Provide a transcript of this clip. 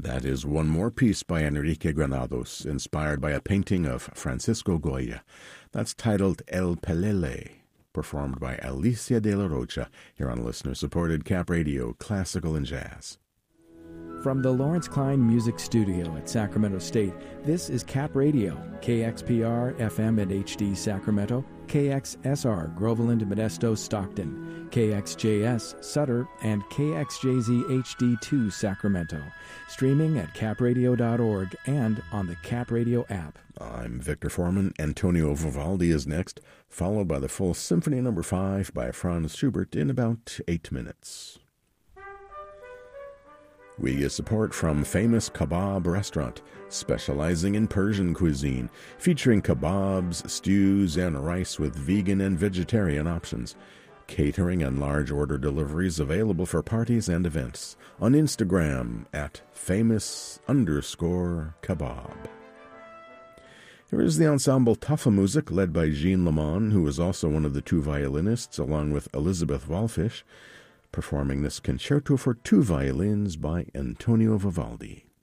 That is one more piece by Enrique Granados, inspired by a painting of Francisco Goya. That's titled El Pelele, performed by Alicia de la Rocha, here on listener-supported Cap Radio, Classical and Jazz. From the Lawrence Klein Music Studio at Sacramento State, this is Cap Radio, KXPR FM and HD Sacramento, KXSR Groveland, Modesto, Stockton, KXJS Sutter, and KXJZ HD2 Sacramento. Streaming at capradio.org and on the Cap Radio app. I'm Victor Foreman. Antonio Vivaldi is next, followed by the full Symphony No. 5 by Franz Schubert in about 8 minutes. We get support from Famous Kebab Restaurant, specializing in Persian cuisine, featuring kebabs, stews, and rice with vegan and vegetarian options. Catering and large order deliveries available for parties and events. On Instagram at famous_kebab. Here is the ensemble Taffa Music, led by Jean Lamont, who is also one of the two violinists, along with Elizabeth Wallfish, performing this concerto for two violins by Antonio Vivaldi.